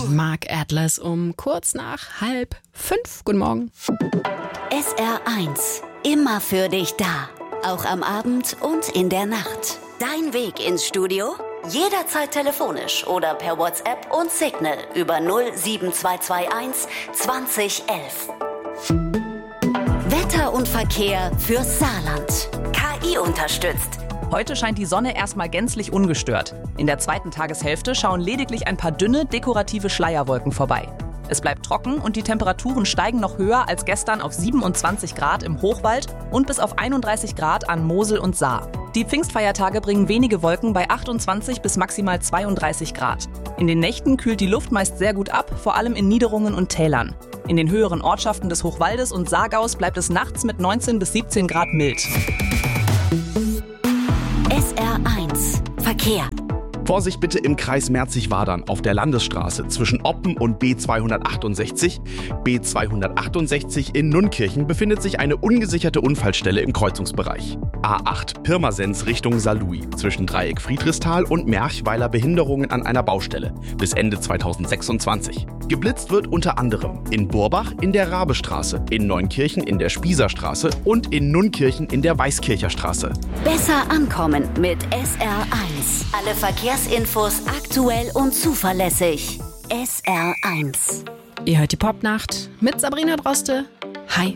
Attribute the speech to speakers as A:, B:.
A: Mark Atlas um kurz nach 4:30. Guten Morgen.
B: SR1, immer für dich da. Auch am Abend und in der Nacht. Dein Weg ins Studio? Jederzeit telefonisch oder per WhatsApp und Signal über 07221 2011. Wetter und Verkehr fürs Saarland. KI unterstützt.
C: Heute scheint die Sonne erstmal gänzlich ungestört. In der zweiten Tageshälfte schauen lediglich ein paar dünne, dekorative Schleierwolken vorbei. Es bleibt trocken und die Temperaturen steigen noch höher als gestern auf 27 Grad im Hochwald und bis auf 31 Grad an Mosel und Saar. Die Pfingstfeiertage bringen wenige Wolken bei 28 bis maximal 32 Grad. In den Nächten kühlt die Luft meist sehr gut ab, vor allem in Niederungen und Tälern. In den höheren Ortschaften des Hochwaldes und Saargaus bleibt es nachts mit 19 bis 17 Grad mild.
B: SR1 Verkehr.
D: Vorsicht bitte im Kreis Merzig-Wadern auf der Landesstraße zwischen Oppen und B268. B268 in Nunkirchen befindet sich eine ungesicherte Unfallstelle im Kreuzungsbereich. A8 Pirmasens Richtung Saarlouis zwischen Dreieck Friedrichsthal und Merch, weiler Behinderungen an einer Baustelle bis Ende 2026. Geblitzt wird unter anderem in Burbach in der Rabestraße, in Neunkirchen in der Spießerstraße und in Nunkirchen in der Weißkircher Straße.
B: Besser ankommen mit SR1. Alle Verkehrsinfos aktuell und zuverlässig. SR1.
A: Ihr hört die Popnacht mit Sabrina Droste. Hi.